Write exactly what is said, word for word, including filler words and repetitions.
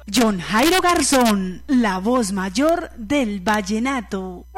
John Jairo Garzón, la voz mayor del vallenato.